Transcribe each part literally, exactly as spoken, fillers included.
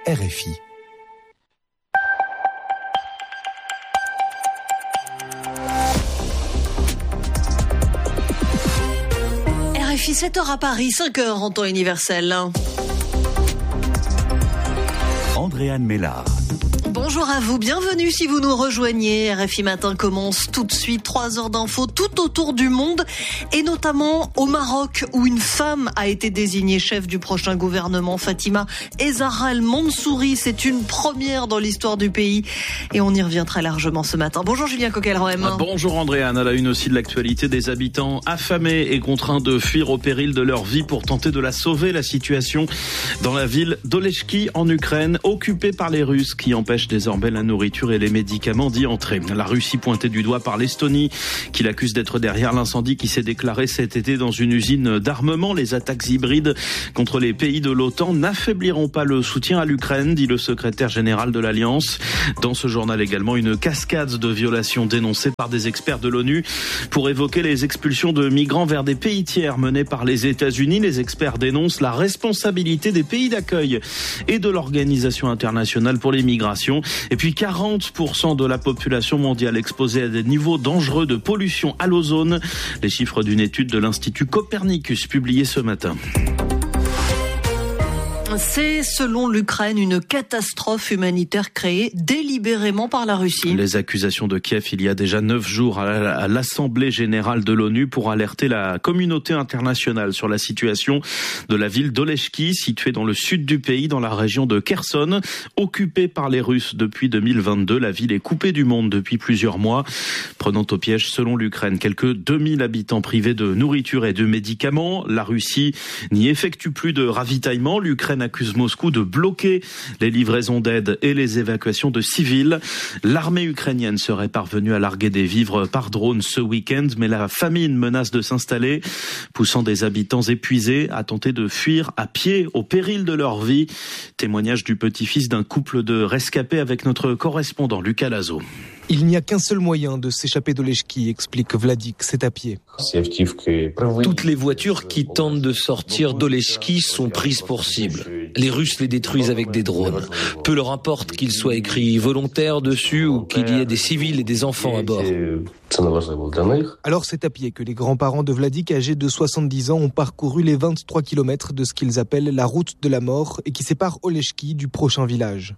R F I. R F I, sept heures à Paris, cinq heures en temps universel. Andréane Mélard. Bonjour à vous, bienvenue si vous nous rejoignez. R F I Matin commence tout de suite, trois heures d'infos tout autour du monde et notamment au Maroc où une femme a été désignée chef du prochain gouvernement, Fatima Ezzahra El Mansouri. C'est une première dans l'histoire du pays et on y revient très largement ce matin. Bonjour Julien Coquelroem. Ah, bonjour Andréane, à la une aussi de l'actualité, des habitants affamés et contraints de fuir au péril de leur vie pour tenter de la sauver. La situation dans la ville d'Oleshki en Ukraine, occupée par les Russes qui empêchent désormais la nourriture et les médicaments d'y entrer. La Russie pointée du doigt par l'Estonie qui l'accuse d'être derrière l'incendie qui s'est déclaré cet été dans une usine d'armement. Les attaques hybrides contre les pays de l'OTAN n'affaibliront pas le soutien à l'Ukraine, dit le secrétaire général de l'Alliance. Dans ce journal également, une cascade de violations dénoncées par des experts de l'ONU pour évoquer les expulsions de migrants vers des pays tiers menées par les États-Unis. Les experts dénoncent la responsabilité des pays d'accueil et de l'Organisation internationale pour les migrations. Et puis quarante pour cent de la population mondiale exposée à des niveaux dangereux de pollution à l'ozone. Les chiffres d'une étude de l'Institut Copernicus publiée ce matin. C'est, selon l'Ukraine, une catastrophe humanitaire créée délibérément par la Russie. Les accusations de Kiev il y a déjà neuf jours à l'Assemblée générale de l'ONU pour alerter la communauté internationale sur la situation de la ville d'Oleshki, située dans le sud du pays, dans la région de Kherson. Occupée par les Russes depuis deux mille vingt-deux, la ville est coupée du monde depuis plusieurs mois, prenant au piège, selon l'Ukraine, quelques deux mille habitants privés de nourriture et de médicaments. La Russie n'y effectue plus de ravitaillement. L'Ukraine accuse Moscou de bloquer les livraisons d'aide et les évacuations de civils. L'armée ukrainienne serait parvenue à larguer des vivres par drone ce week-end, mais la famine menace de s'installer, poussant des habitants épuisés à tenter de fuir à pied au péril de leur vie. Témoignage du petit-fils d'un couple de rescapés avec notre correspondant Lucas Lazo. Il n'y a qu'un seul moyen de s'échapper d'Oleshki, explique Vladik, c'est à pied. Toutes les voitures qui tentent de sortir d'Oleshki sont prises pour cible. Les Russes les détruisent avec des drones. Peu leur importe qu'il soit écrit volontaire dessus ou qu'il y ait des civils et des enfants à bord. Alors c'est à pied que les grands-parents de Vladik, âgés de soixante-dix ans, ont parcouru les vingt-trois kilomètres de ce qu'ils appellent la route de la mort et qui sépare Oleshki du prochain village.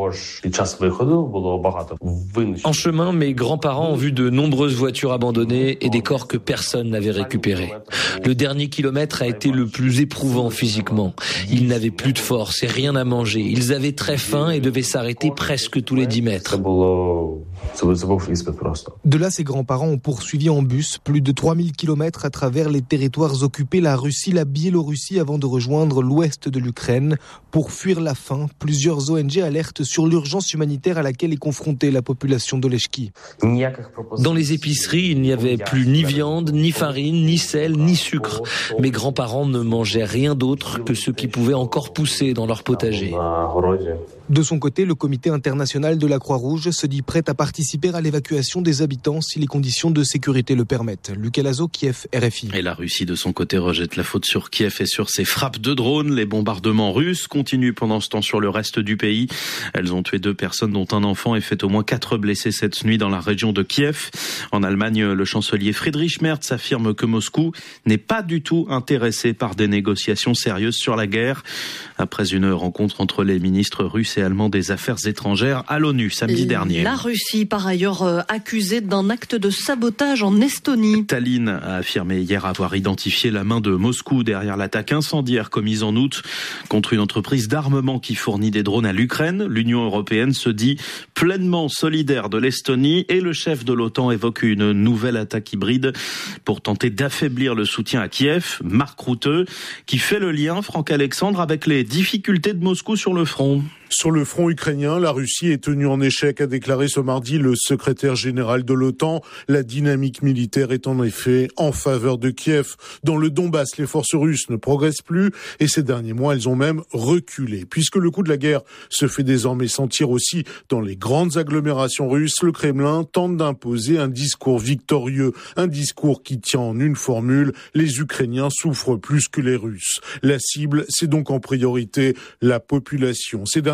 En chemin, mes grands-parents ont vu de nombreuses voitures abandonnées et des corps que personne n'avait récupérés. Le dernier kilomètre a été le plus éprouvant physiquement. Ils n'avaient plus de force et rien à manger. Ils avaient très faim et devaient s'arrêter presque tous les dix mètres. De là, ses grands-parents ont poursuivi en bus plus de trois mille kilomètres à travers les territoires occupés, la Russie, la Biélorussie, avant de rejoindre l'ouest de l'Ukraine. Pour fuir la faim, plusieurs O N G alertent sur l'urgence humanitaire à laquelle est confrontée la population d'Oleshki. Dans les épiceries, il n'y avait plus ni viande, ni farine, ni sel, ni sucre. Mes grands-parents ne mangeaient rien d'autre que ce qui pouvait encore pousser dans leur potager. De son côté, le comité international de la Croix-Rouge se dit prêt à participer à l'évacuation des habitants si les conditions de sécurité le permettent. Lucas Lazo, Kiev, R F I. Et la Russie, de son côté, rejette la faute sur Kiev et sur ses frappes de drones. Les bombardements russes continuent pendant ce temps sur le reste du pays. Elles ont tué deux personnes, dont un enfant, et fait au moins quatre blessés cette nuit dans la région de Kiev. En Allemagne, le chancelier Friedrich Merz affirme que Moscou n'est pas du tout intéressé par des négociations sérieuses sur la guerre. Après une rencontre entre les ministres russes et allemands des Affaires étrangères à l'ONU samedi dernier. La Russie, par ailleurs, euh, accusée d'un acte de sabotage en Estonie. Tallinn a affirmé hier avoir identifié la main de Moscou derrière l'attaque incendiaire commise en août contre une entreprise d'armement qui fournit des drones à l'Ukraine. L'Union européenne se dit pleinement solidaire de l'Estonie et le chef de l'OTAN évoque une nouvelle attaque hybride pour tenter d'affaiblir le soutien à Kiev. Marc Rutte, qui fait le lien, Franck Alexandre, avec les difficultés de Moscou sur le front. Sur le front ukrainien, la Russie est tenue en échec, a déclaré ce mardi le secrétaire général de l'OTAN. La dynamique militaire est en effet en faveur de Kiev. Dans le Donbass, les forces russes ne progressent plus et ces derniers mois, elles ont même reculé. Puisque le coup de la guerre se fait désormais sentir aussi dans les grandes agglomérations russes, le Kremlin tente d'imposer un discours victorieux, un discours qui tient en une formule: les Ukrainiens souffrent plus que les Russes. La cible, c'est donc en priorité la population. Ces derniers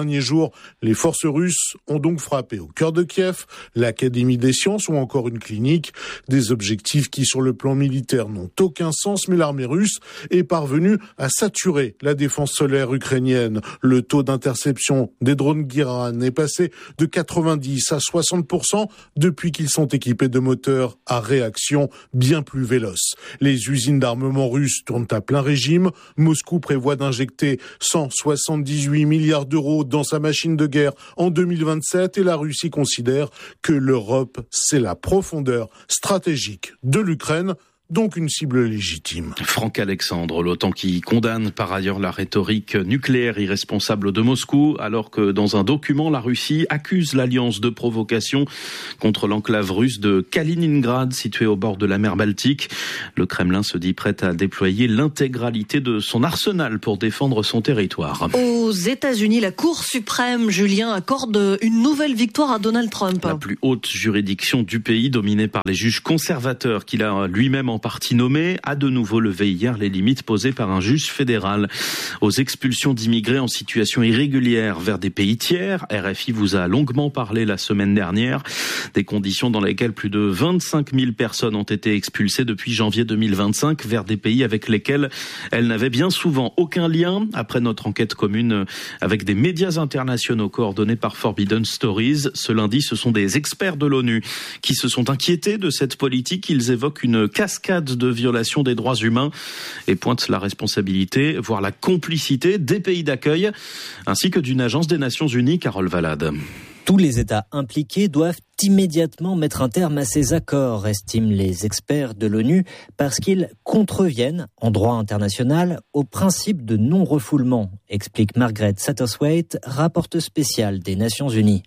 derniers jours, les forces russes ont donc frappé au cœur de Kiev, l'Académie des sciences ou encore une clinique. Des objectifs qui, sur le plan militaire, n'ont aucun sens, mais l'armée russe est parvenue à saturer la défense solaire ukrainienne. Le taux d'interception des drones Giran est passé de quatre-vingt-dix à soixante pour cent depuis qu'ils sont équipés de moteurs à réaction bien plus véloces. Les usines d'armement russes tournent à plein régime. Moscou prévoit d'injecter cent soixante-dix-huit milliards d'euros dans sa machine de guerre en deux mille vingt-sept et la Russie considère que l'Europe, c'est la profondeur stratégique de l'Ukraine, donc une cible légitime. Franck Alexandre, l'OTAN qui condamne par ailleurs la rhétorique nucléaire irresponsable de Moscou, alors que dans un document, la Russie accuse l'alliance de provocation contre l'enclave russe de Kaliningrad, située au bord de la mer Baltique. Le Kremlin se dit prêt à déployer l'intégralité de son arsenal pour défendre son territoire. Aux États-Unis, la Cour suprême, Julien, accorde une nouvelle victoire à Donald Trump. La plus haute juridiction du pays, dominée par les juges conservateurs qu'il a lui-même en partie nommé, a de nouveau levé hier les limites posées par un juge fédéral aux expulsions d'immigrés en situation irrégulière vers des pays tiers. R F I vous a longuement parlé la semaine dernière des conditions dans lesquelles plus de vingt-cinq mille personnes ont été expulsées depuis janvier deux mille vingt-cinq vers des pays avec lesquels elles n'avaient bien souvent aucun lien. Après notre enquête commune avec des médias internationaux coordonnés par Forbidden Stories, ce lundi, ce sont des experts de l'ONU qui se sont inquiétés de cette politique. Ils évoquent une cascade de violations des droits humains et pointent la responsabilité, voire la complicité des pays d'accueil, ainsi que d'une agence des Nations Unies, Carole Valade. Tous les États impliqués doivent immédiatement mettre un terme à ces accords, estiment les experts de l'ONU, parce qu'ils contreviennent, en droit international, au principe de non-refoulement, explique Margaret Satterthwaite, rapporteure spéciale des Nations Unies.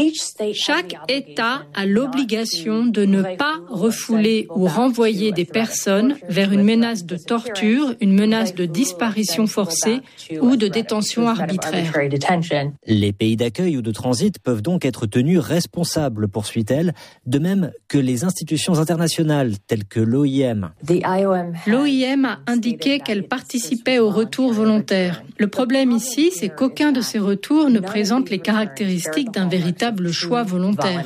Chaque État a l'obligation de ne pas refouler ou renvoyer des personnes vers une menace de torture, une menace de disparition forcée ou de détention arbitraire. Les pays d'accueil ou de transit peuvent donc être tenus responsables, poursuit-elle, de même que les institutions internationales telles que l'O I M. L'O I M a indiqué qu'elle participait au retour volontaire. Le problème ici, c'est qu'aucun de ces retours ne présente les caractéristiques d'un véritable choix volontaire.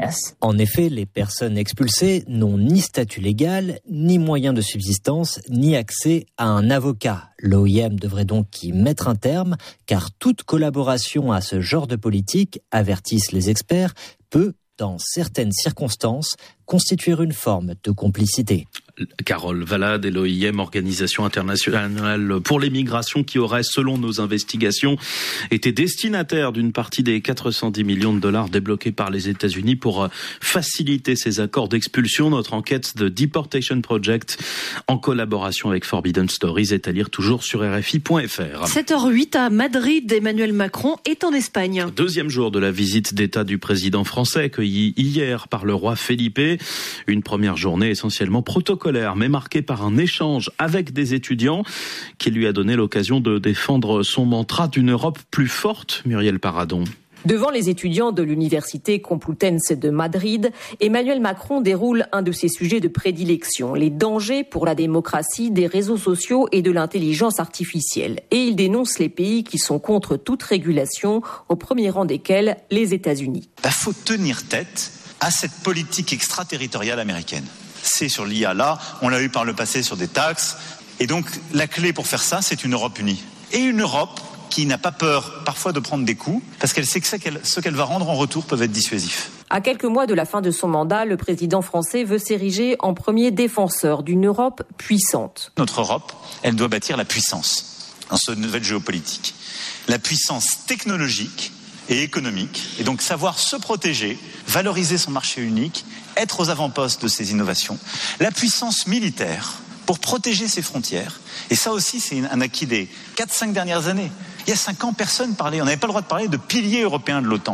En effet, les personnes expulsées n'ont ni statut légal, ni moyen de subsistance, ni accès à un avocat. L'O I M devrait donc y mettre un terme, car toute collaboration à ce genre de politique, avertissent les experts, peut, dans certaines circonstances, constituer une forme de complicité. Carole Valade et l'O I M, Organisation internationale pour les migrations, qui aurait, selon nos investigations, été destinataire d'une partie des quatre cent dix millions de dollars débloqués par les États-Unis pour faciliter ces accords d'expulsion. Notre enquête de Deportation Project, en collaboration avec Forbidden Stories, est à lire toujours sur R F I point F R. sept heures huit à Madrid, Emmanuel Macron est en Espagne. Deuxième jour de la visite d'État du président français, accueilli hier par le roi Felipe. Une première journée essentiellement protocolaire, mais marquée par un échange avec des étudiants qui lui a donné l'occasion de défendre son mantra d'une Europe plus forte. Muriel Paradon. Devant les étudiants de l'université Complutense de Madrid, Emmanuel Macron déroule un de ses sujets de prédilection, les dangers pour la démocratie des réseaux sociaux et de l'intelligence artificielle. Et il dénonce les pays qui sont contre toute régulation, au premier rang desquels les États-Unis. Il faut tenir tête à cette politique extraterritoriale américaine. C'est sur l'I A là, on l'a eu par le passé sur des taxes. Et donc la clé pour faire ça, c'est une Europe unie. Et une Europe qui n'a pas peur parfois de prendre des coups, parce qu'elle sait que ce qu'elle, ce qu'elle va rendre en retour peuvent être dissuasifs. À quelques mois de la fin de son mandat, le président français veut s'ériger en premier défenseur d'une Europe puissante. Notre Europe, elle doit bâtir la puissance dans cette nouvelle géopolitique. La puissance technologique et économique, et donc savoir se protéger, valoriser son marché unique, être aux avant-postes de ces innovations. La puissance militaire pour protéger ses frontières, et ça aussi c'est un acquis des quatre cinq dernières années. Il y a cinq ans, personne parlait, on n'avait pas le droit de parler de pilier européen de l'OTAN.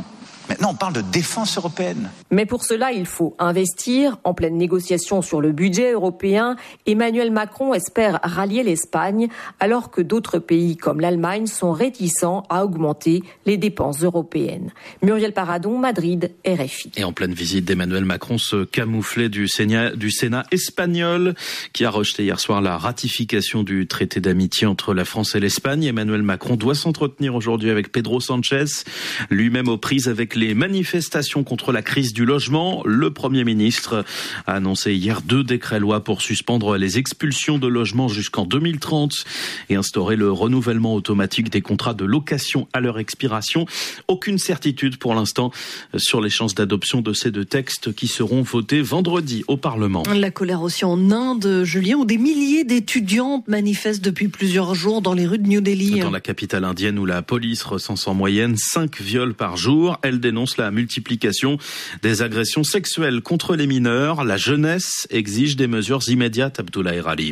Maintenant, on parle de défense européenne. Mais pour cela, il faut investir. En pleine négociation sur le budget européen, Emmanuel Macron espère rallier l'Espagne, alors que d'autres pays comme l'Allemagne sont réticents à augmenter les dépenses européennes. Muriel Paradon, Madrid, R F I. Et en pleine visite d'Emmanuel Macron, ce camouflet du Sénat, du Sénat espagnol, qui a rejeté hier soir la ratification du traité d'amitié entre la France et l'Espagne. Emmanuel Macron doit s'entretenir aujourd'hui avec Pedro Sánchez, lui-même aux prises avec les manifestations contre la crise du logement. Le Premier ministre a annoncé hier deux décrets-lois pour suspendre les expulsions de logements jusqu'en deux mille trente et instaurer le renouvellement automatique des contrats de location à leur expiration. Aucune certitude pour l'instant sur les chances d'adoption de ces deux textes qui seront votés vendredi au Parlement. La colère aussi en Inde, Julien, où des milliers d'étudiantes manifestent depuis plusieurs jours dans les rues de New Delhi. Dans la capitale indienne où la police recense en moyenne cinq viols par jour, elle dénonce la multiplication des agressions sexuelles contre les mineurs. La jeunesse exige des mesures immédiates, Abdullah Erali.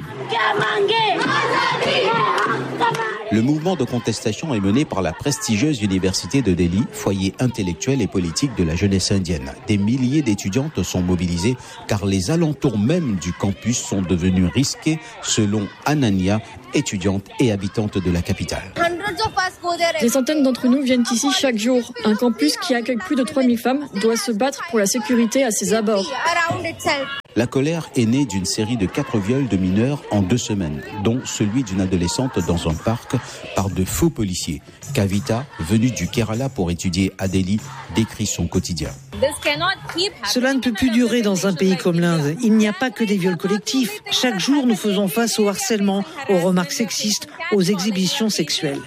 Le mouvement de contestation est mené par la prestigieuse université de Delhi, foyer intellectuel et politique de la jeunesse indienne. Des milliers d'étudiantes sont mobilisées car les alentours même du campus sont devenus risqués, selon Ananya, étudiante et habitante de la capitale. Des centaines d'entre nous viennent ici chaque jour. Un campus qui accueille plus de trois mille femmes doit se battre pour la sécurité à ses abords. La colère est née d'une série de quatre viols de mineurs en deux semaines, dont celui d'une adolescente dans un parc par de faux policiers. Kavita, venue du Kerala pour étudier à Delhi, décrit son quotidien. Cela ne peut plus durer dans un pays comme l'Inde. Il n'y a pas que des viols collectifs. Chaque jour, nous faisons face au harcèlement, aux remarques sexistes, aux exhibitions sexuelles.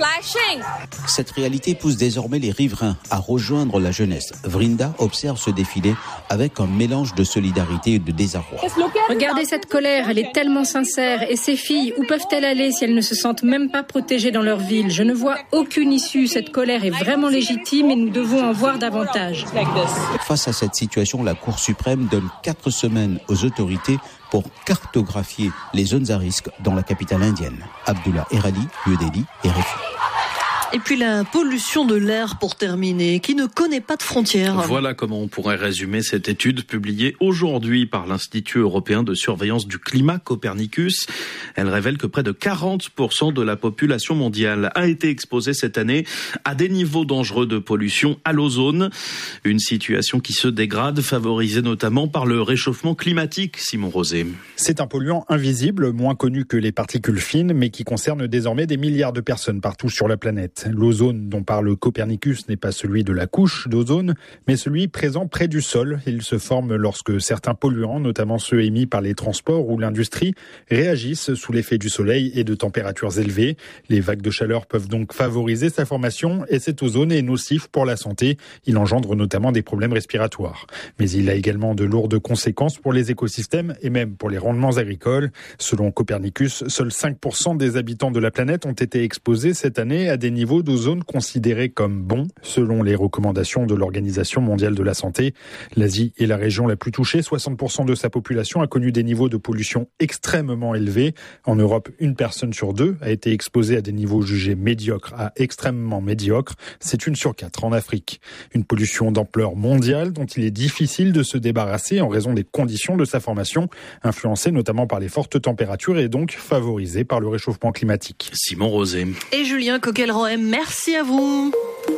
Cette réalité pousse désormais les riverains à rejoindre la jeunesse. Vrinda observe ce défilé avec un mélange de solidarité et de désarroi. Regardez cette colère, elle est tellement sincère. Et ces filles, où peuvent-elles aller si elles ne se sentent même pas protégées dans leur ville? Je ne vois aucune issue. Cette colère est vraiment légitime et nous devons en voir davantage. Face à cette situation, la Cour suprême donne quatre semaines aux autorités pour cartographier les zones à risque dans la capitale indienne. Abdullah Erali, New Delhi, R F I. Et puis la pollution de l'air pour terminer, qui ne connaît pas de frontières. Voilà comment on pourrait résumer cette étude publiée aujourd'hui par l'Institut européen de surveillance du climat Copernicus. Elle révèle que près de quarante pour cent de la population mondiale a été exposée cette année à des niveaux dangereux de pollution à l'ozone. Une situation qui se dégrade, favorisée notamment par le réchauffement climatique, Simon Rosé. C'est un polluant invisible, moins connu que les particules fines, mais qui concerne désormais des milliards de personnes partout sur la planète. L'ozone dont parle Copernicus n'est pas celui de la couche d'ozone, mais celui présent près du sol. Il se forme lorsque certains polluants, notamment ceux émis par les transports ou l'industrie, réagissent sous l'effet du soleil et de températures élevées. Les vagues de chaleur peuvent donc favoriser sa formation et cet ozone est nocif pour la santé. Il engendre notamment des problèmes respiratoires. Mais il a également de lourdes conséquences pour les écosystèmes et même pour les rendements agricoles. Selon Copernicus, seuls cinq pour cent des habitants de la planète ont été exposés cette année à des niveaux d'ozone considérés comme bons, selon les recommandations de l'Organisation mondiale de la santé. L'Asie est la région la plus touchée. soixante pour cent de sa population a connu des niveaux de pollution extrêmement élevés. En Europe, une personne sur deux a été exposée à des niveaux jugés médiocres à extrêmement médiocres. C'est une sur quatre en Afrique. Une pollution d'ampleur mondiale dont il est difficile de se débarrasser en raison des conditions de sa formation, influencées notamment par les fortes températures et donc favorisées par le réchauffement climatique. Simon Rosé. Et Julien Coquel-Rohem, merci à vous.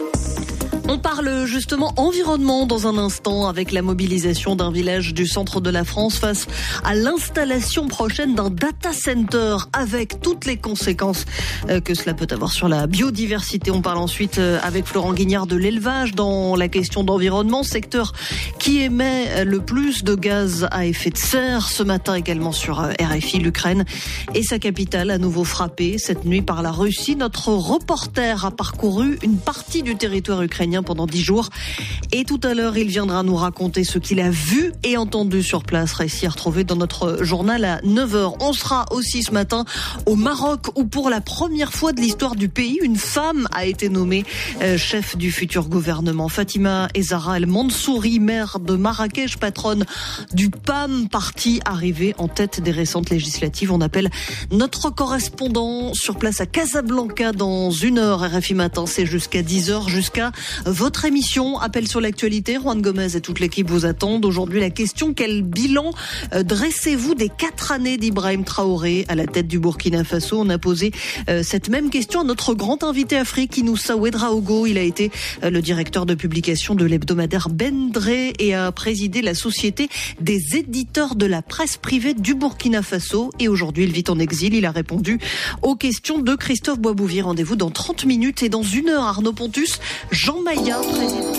On parle justement environnement dans un instant avec la mobilisation d'un village du centre de la France face à l'installation prochaine d'un data center avec toutes les conséquences que cela peut avoir sur la biodiversité. On parle ensuite avec Florent Guignard de l'élevage dans la question d'environnement, secteur qui émet le plus de gaz à effet de serre. Ce matin également sur R F I, l'Ukraine et sa capitale à nouveau frappée cette nuit par la Russie. Notre reporter a parcouru une partie du territoire ukrainien pendant dix jours. Et tout à l'heure, il viendra nous raconter ce qu'il a vu et entendu sur place. Récit à retrouver dans notre journal à neuf heures. On sera aussi ce matin au Maroc où pour la première fois de l'histoire du pays, une femme a été nommée euh, chef du futur gouvernement. Fatima Ezara El Mansouri, maire de Marrakech, patronne du P A M, parti arrivé en tête des récentes législatives. On appelle notre correspondant sur place à Casablanca dans une heure. R F I Matin, c'est jusqu'à dix heures, jusqu'à votre émission. Appel sur l'actualité. Juan Gomez et toute l'équipe vous attendent. Aujourd'hui, la question, quel bilan euh, dressez-vous des quatre années d'Ibrahim Traoré à la tête du Burkina Faso? On a posé euh, cette même question à notre grand invité Afrique, Inoussa Ouedraogo. Il a été euh, le directeur de publication de l'hebdomadaire Bendré et a présidé la société des éditeurs de la presse privée du Burkina Faso. Et aujourd'hui, il vit en exil. Il a répondu aux questions de Christophe Boisbouvier. Rendez-vous dans trente minutes et dans une heure. Arnaud Pontus, Jean Maillat, président.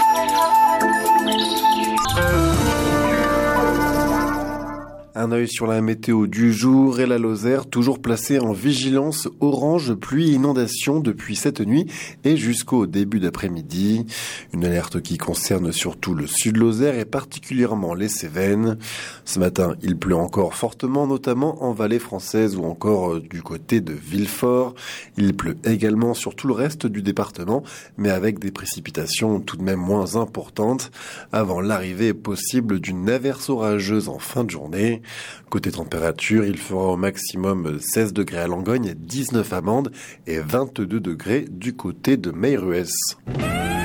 Un œil sur la météo du jour et la Lozère, toujours placée en vigilance orange pluie inondation depuis cette nuit et jusqu'au début d'après-midi. Une alerte qui concerne surtout le sud Lozère et particulièrement les Cévennes. Ce matin, il pleut encore fortement, notamment en vallée française ou encore du côté de Villefort. Il pleut également sur tout le reste du département, mais avec des précipitations tout de même moins importantes, avant l'arrivée possible d'une averse orageuse en fin de journée. Côté température, il fera au maximum seize degrés à Langogne, dix-neuf à Mende et vingt-deux degrés du côté de Meyruès.